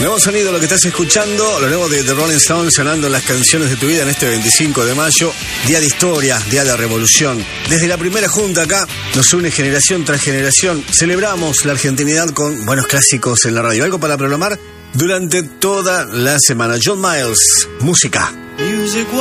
Nuevo sonido, lo que estás escuchando, lo nuevo de The Rolling Stones sonando en las canciones de tu vida en este 25 de mayo, día de historia, día de revolución. Desde la primera junta acá, nos une generación tras generación, celebramos la argentinidad con buenos clásicos en la radio. Algo para programar durante toda la semana. John Miles, música. Music